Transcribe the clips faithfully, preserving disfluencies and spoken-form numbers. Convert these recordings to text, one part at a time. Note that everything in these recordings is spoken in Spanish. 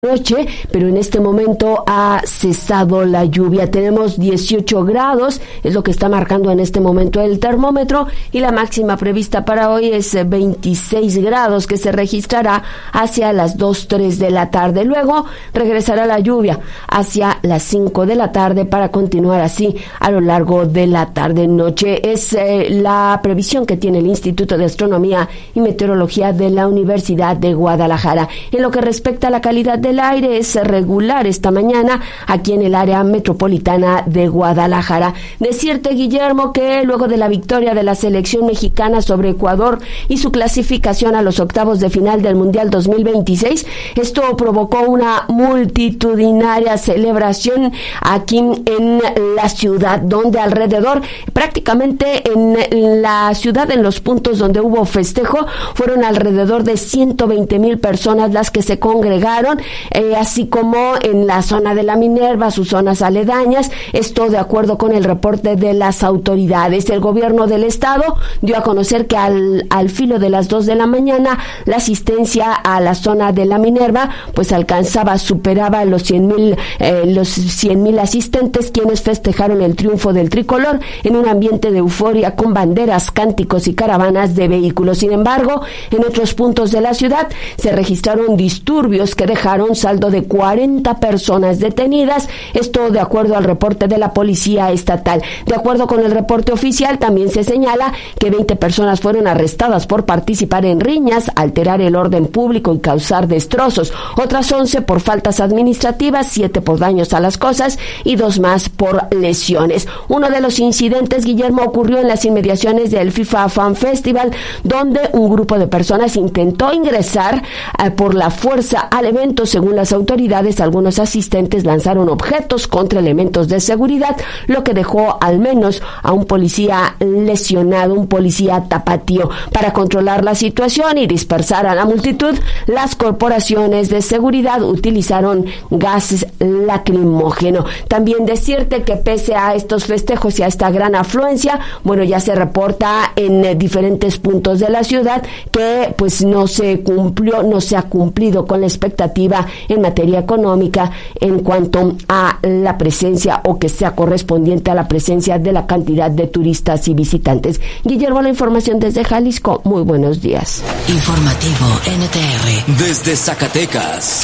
noche, pero en este momento ha cesado la lluvia. Tenemos dieciocho grados, es lo que está marcando en este momento el termómetro, y la máxima prevista para hoy es veintiséis grados, que se registrará hacia las dos, tres de la tarde. Luego regresará la lluvia hacia las cinco de la tarde para continuar así a lo largo de la tarde-noche. Es eh, la previsión que tiene el Instituto de Astronomía y Meteorología de la Universidad de Guadalajara. En lo que respecta a la calidad de El aire, es regular esta mañana aquí en el área metropolitana de Guadalajara. Decirte, Guillermo, que luego de la victoria de la selección mexicana sobre Ecuador y su clasificación a los octavos de final del Mundial dos mil veintiséis, esto provocó una multitudinaria celebración aquí en la ciudad, donde alrededor, prácticamente en la ciudad, en los puntos donde hubo festejo, fueron alrededor de ciento veinte mil personas las que se congregaron, Eh, así como en la zona de la Minerva, sus zonas aledañas. Esto de acuerdo con el reporte de las autoridades. El gobierno del estado dio a conocer que al, al filo de las dos de la mañana, la asistencia a la zona de la Minerva pues alcanzaba, superaba los cien mil eh, los cien mil asistentes, quienes festejaron el triunfo del tricolor en un ambiente de euforia con banderas, cánticos y caravanas de vehículos. Sin embargo, en otros puntos de la ciudad se registraron disturbios que dejaron un saldo de cuarenta personas detenidas, esto de acuerdo al reporte de la Policía Estatal. De acuerdo con el reporte oficial, también se señala que veinte personas fueron arrestadas por participar en riñas, alterar el orden público y causar destrozos, otras once por faltas administrativas, siete por daños a las cosas y dos más por lesiones. Uno de los incidentes, Guillermo, ocurrió en las inmediaciones del FIFA Fan Festival, donde un grupo de personas intentó ingresar eh, por la fuerza al evento. Según las autoridades, algunos asistentes lanzaron objetos contra elementos de seguridad, lo que dejó al menos a un policía lesionado, un policía tapatío. Para controlar la situación y dispersar a la multitud, las corporaciones de seguridad utilizaron gas lacrimógeno. También decirte que pese a estos festejos y a esta gran afluencia, bueno, ya se reporta en eh, diferentes puntos de la ciudad que pues no se cumplió, no se ha cumplido con la expectativa en materia económica en cuanto a la presencia, o que sea correspondiente a la presencia de la cantidad de turistas y visitantes. Guillermo, la información desde Jalisco. Muy buenos días. Informativo N T R desde Zacatecas.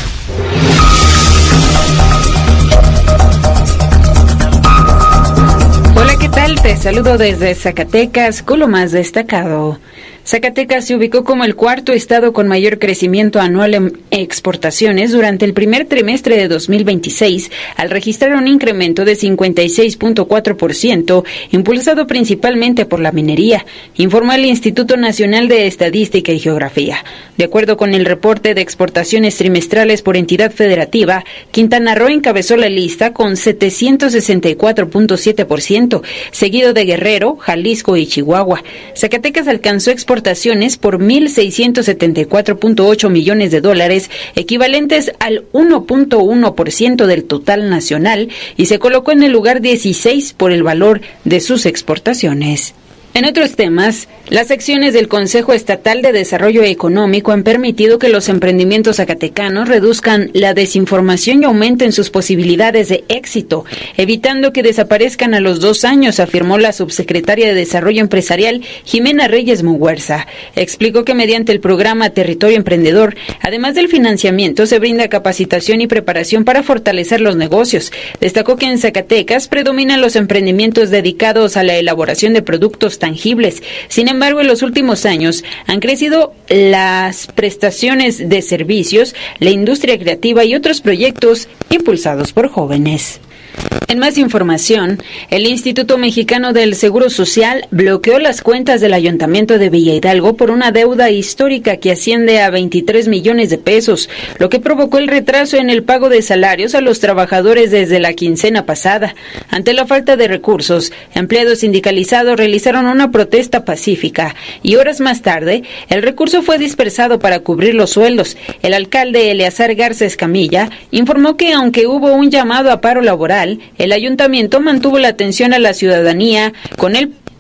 Hola, ¿qué tal? Te saludo desde Zacatecas con lo más destacado. Zacatecas se ubicó como el cuarto estado con mayor crecimiento anual en exportaciones durante el primer trimestre de dos mil veintiséis, al registrar un incremento de cincuenta y seis punto cuatro por ciento, impulsado principalmente por la minería, informó el Instituto Nacional de Estadística y Geografía. De acuerdo con el reporte de exportaciones trimestrales por entidad federativa, Quintana Roo encabezó la lista con setecientos sesenta y cuatro punto siete por ciento, seguido de Guerrero, Jalisco y Chihuahua. Zacatecas alcanzó exportaciones exportaciones por mil seiscientos setenta y cuatro punto ocho millones de dólares, equivalentes al uno punto uno por ciento del total nacional, y se colocó en el lugar dieciséis por el valor de sus exportaciones. En otros temas, las acciones del Consejo Estatal de Desarrollo Económico han permitido que los emprendimientos zacatecanos reduzcan la desinformación y aumenten sus posibilidades de éxito, evitando que desaparezcan a los dos años, afirmó la subsecretaria de Desarrollo Empresarial, Jimena Reyes Muguerza. Explicó que mediante el programa Territorio Emprendedor, además del financiamiento, se brinda capacitación y preparación para fortalecer los negocios. Destacó que en Zacatecas predominan los emprendimientos dedicados a la elaboración de productos tangibles. Sin embargo, en los últimos años han crecido las prestaciones de servicios, la industria creativa y otros proyectos impulsados por jóvenes. En más información, el Instituto Mexicano del Seguro Social bloqueó las cuentas del Ayuntamiento de Villa Hidalgo por una deuda histórica que asciende a veintitrés millones de pesos, lo que provocó el retraso en el pago de salarios a los trabajadores desde la quincena pasada. Ante la falta de recursos, empleados sindicalizados realizaron una protesta pacífica y horas más tarde, el recurso fue dispersado para cubrir los sueldos. El alcalde Eleazar Garza Escamilla informó que aunque hubo un llamado a paro laboral, el ayuntamiento mantuvo la atención a la ciudadanía con el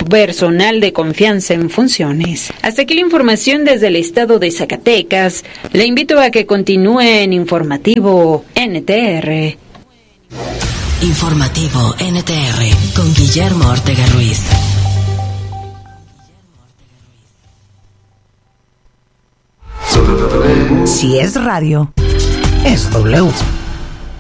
personal de confianza en funciones. Hasta aquí la información desde el estado de Zacatecas. Le invito a que continúe en Informativo N T R. Informativo N T R con Guillermo Ortega Ruiz. Si es radio, es W.